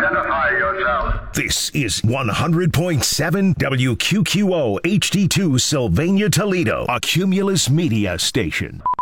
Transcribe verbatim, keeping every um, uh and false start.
Identify yourself. This is one hundred point seven W Q Q O H D two Sylvania, Toledo, a Cumulus Media station.